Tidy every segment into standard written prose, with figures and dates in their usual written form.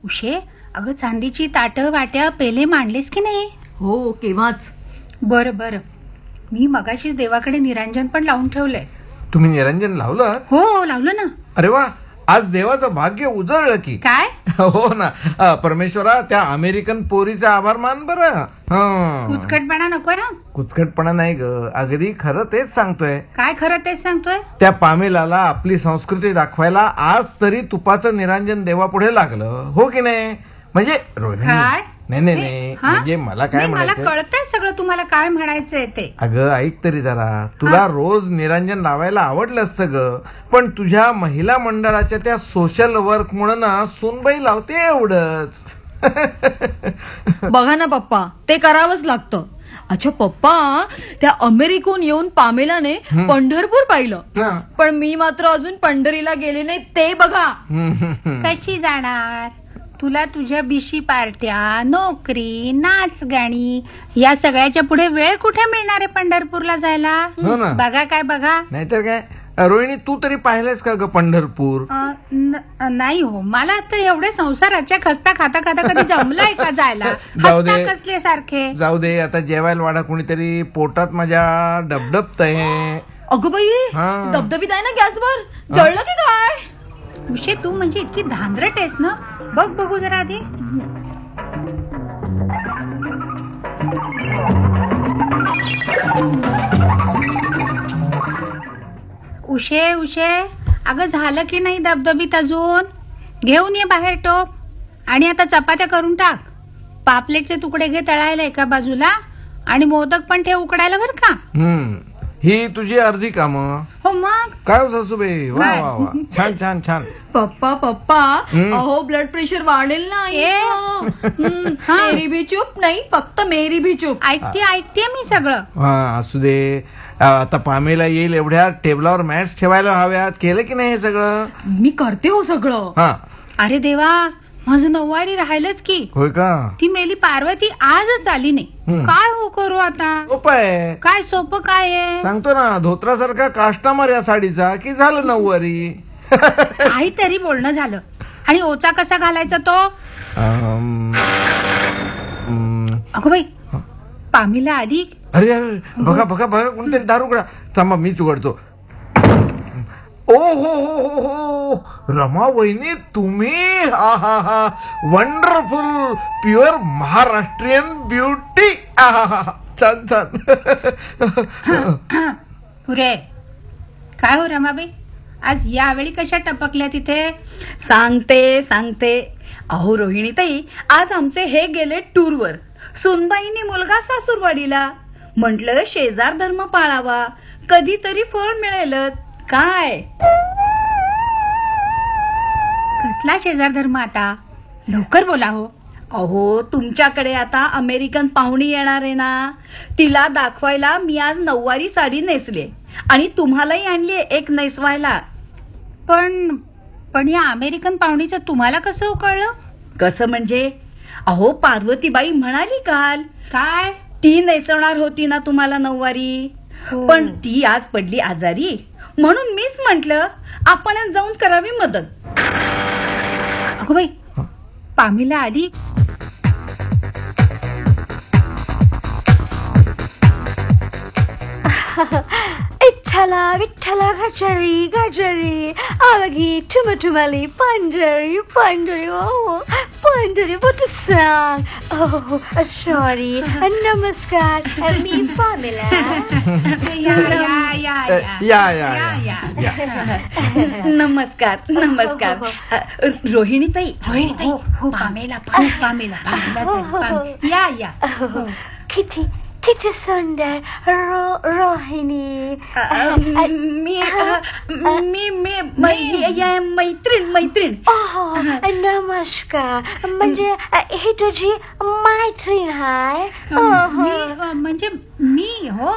उशे, अगं चांदीची ताटं वाट्या पेले मांडलेस की नाही? हो, केव्हाच. बरं बरं, मी मगाशीच देवाकडे निरांजन पण लावून ठेवलंय. तुम्ही निरंजन लावलं? हो, लावलं ना. अरे वा, आज देवाचं भाग्य उजळलं की. काय? हो ना. परमेश्वरा, त्या अमेरिकन पोरीचा आभार मान बरं. कुचकटपणा नको ना. कुचकटपणा नाही ग, अगदी खरं तेच सांगतोय. काय खरं तेच सांगतोय? त्या पामेलाला आपली संस्कृती दाखवायला आज तरी तुपाचं निरांजन देवापुढे लागलं, हो की नाही? म्हणजे रोहिणी, काय? नाही, म्हणजे मला काय म्हणायचं, मला कळतंय सगळं तुम्हाला काय म्हणायचंय ते. अगं ऐक तरी जरा, तुला रोज निरांजन लावायला आवडलं असतं ग, पण तुझ्या महिला मंडळाच्या त्या सोशल वर्क मुळे ना सूनबाई लावते एवढंच. बघा ना पप्पा, ते करावंच लागतं. अच्छा पप्पा, त्या अमेरिकून येऊन पामेलाने पंढरपूर पाहिलं, पण मी मात्र अजून पंढरीला गेले नाही, ते बघा. कशी जाणार? तुला तुझ्या बिशी पार्ट्या, नोकरी, नाच गाणी या सगळ्याच्या पुढे वेळ कुठे मिळणार आहे पंढरपूरला जायला? बघा काय बघा. नाहीतर काय. रोहिणी, तू तरी पाहिलंस का ग पंढरपूर? नाही हो, मला तर एवढे संसाराच्या खस्ता खाता खाता कधी जमलंय का जायला? जाऊ दे, कसले सारखे. जाऊ दे, आता जेवायला वाढा कोणीतरी, पोटात माझ्या डबडबतय. अगं बाई, दबदबीत आहे ना गॅसवर, जळलं की काय? उशे, तू म्हणजे इतकी धांदरट आहेस ना. बघ बघू जरा आधी. उशे उशे, अगं झालं की नाही दबदबीत अजून? घेऊन ये बाहेर टोप, आणि आता चपात्या करून टाक. पापलेटचे तुकडे घे तळायला एका बाजूला, आणि मोदक पण ठेव उकडायला बर का. ही तुझी अर्धी कामं. हो मग काय हो सासूबाई, वा वा वा, छान छान छान. पप्पा पप्पा, अहो ब्लड प्रेशर वाढेल ना. मेरी भी चूप नाही, फक्त मेरी भी चूप. ऐकते मी सगळं. हा, असू दे. आता पामेला येईल एवढ्या टेबलावर मॅट्स ठेवायला हव्यात. केलं की नाही हे सगळं? मी करते हो सगळं. अरे देवा, माझं नऊवारी राहिलंच की. होय का? ती मेली पार्वती आजच आली नाही. काय हो करू आता? सोपं आहे. काय सोपं काय आहे? सांगतो ना, धोत्रासारखा काष्टामार या साडीचा की झालं नऊवारी. काहीतरी बोलणं झालं. आणि ओचा कसा घालायचा तो? अगो बाई, पामीला आली. अरे अरे, बघा बघा बघा, कोणतरी दारू उघडा. थांबा, मीच उघडतो. ओ हो हो हो, रमा वहिनी तुम्ही? हा हा हा, वंडरफुल, प्युअर महाराष्ट्रीयन ब्युटी. छान छान. पुरे काय हो रमाबाई, आज यावेळी कशा टपकल्या तिथे? सांगते. अहो रोहिणी ताई, आज आमचे हे गेले टूरवर. सुनबाईंनी मुलगा सासूरवाडीला. म्हटलं शेजार धर्म पाळावा, कधीतरी फळ मिळेलच. काय कसला शेजार धर्म आता? लवकर बोला हो. अहो, तुमच्याकडे आता अमेरिकन पाहुणी येणार आहे ना, तिला दाखवायला मी आज नऊवारी साडी नेसले, आणि तुम्हालाही आणली एक नेसवायला. पण या अमेरिकन पाहुणीचं तुम्हाला कसं कळलं? कसं म्हणजे? अहो, पार्वतीबाई म्हणाली काल. काय? ती नेसवणार होती ना तुम्हाला नऊवारी, पण ती आज पडली आजारी, म्हणून मीच म्हटलं आपण जाऊन करावी मदत. अगो बाई, पामीला आली. विठ्ठला विठ्ठला, गजरी गजरी, आगी ठुमठुमाली, पंढरी पंढरी, ओ Pandhari, what a song. Oh, sorry. नमस्कार, मी पामेला. नमस्कार. रोहिणी ताई, पामेला. या. किती सुंदर रोहिणी. मैत्रीण. नमस्कार. म्हणजे ही तुझी मैत्रीण आहे? म्हणजे मी हो.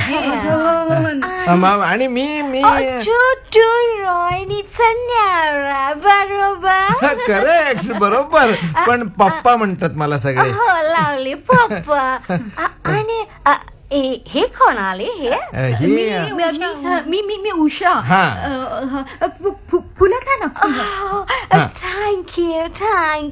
आणि मी तू रोहिणीचा न्यारा, बरोबर? करेक्ट, बरोबर. पण पप्पा म्हणतात मला सगळे. हो, लावली पप्पा. आणि हे कोण आले? मी उषा. फुलं का ना? थँक्यू.